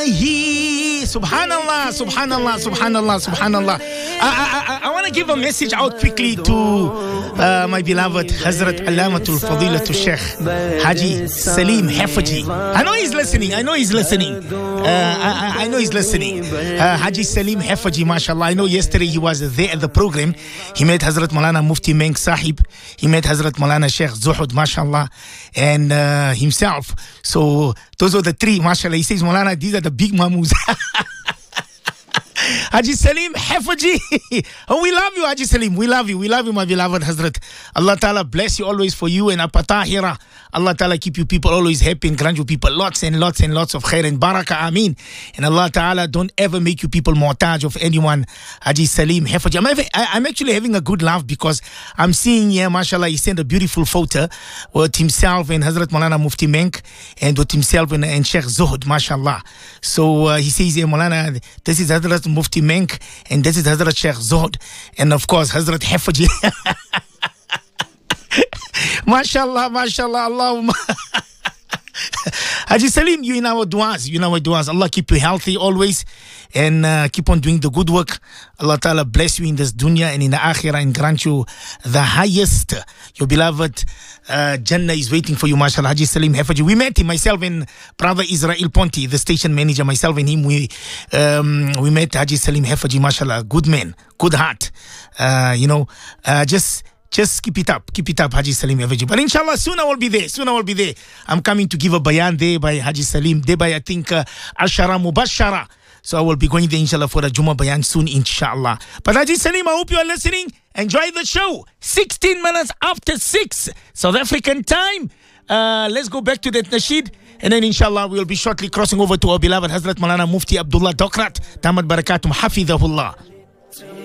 ilahi. Subhanallah, subhanallah, subhanallah, subhanallah. I want to give a message out quickly to my beloved Hazrat Allamatul Fadilatul Sheikh Haji Salim Hafaji. I know he's listening. I know he's listening. Haji Salim Hafaji, mashallah. I know yesterday he was there at the program. He met Hazrat Maulana Mufti Menk Sahib. He met Hazrat Maulana Sheikh Zuhud, mashallah, and himself. So those are the three, mashallah. He says, Maulana, these are the big mamus. Haji Salim Hafaji. Oh, we love you, Haji Salim. We love you, my beloved Hazrat. Allah Ta'ala bless you always for you and Apatahira. Allah Ta'ala keep you people always happy and grant you people lots and lots and lots of khair and barakah. Ameen. And Allah Ta'ala don't ever make you people mu'taj of anyone. Haji Salim Hafaji. I'm actually having a good laugh because I'm seeing here, mashallah, he sent a beautiful photo with himself and Hazrat Maulana Mufti Menk and with himself and Sheikh Zuhud, mashallah. So he says here, Maulana, this is Hazrat Mufti Menk and this is Hazrat Sheikh Zuhud and of course Hazrat Hafaji. Mashallah, mashallah, Allahumma. Haji Salim, you in our du'as. Allah keep you healthy always and keep on doing the good work. Allah Ta'ala bless you in this dunya and in the akhirah and grant you the highest. Your beloved Jannah is waiting for you, mashallah. Haji Salim Hafaji. We met him, myself and brother Israel Ponti, the station manager, myself and him. We met Haji Salim Hafaji, mashallah. Good man, good heart. Just keep it up, Haji Salim Hafaji. But inshallah, soon I will be there. I'm coming to give a bayan there by Haji Salim, there by I think Ashara Mubashara. So I will be going there inshallah for a Juma bayan soon, inshallah. But Haji Salim, I hope you are listening. Enjoy the show. 16 minutes after 6 South African time. Let's go back to that nasheed. And then inshallah we will be shortly crossing over to our beloved Hazrat Maulana Mufti Abdullah Dokrat. Damat Barakatum Hafidhahullah.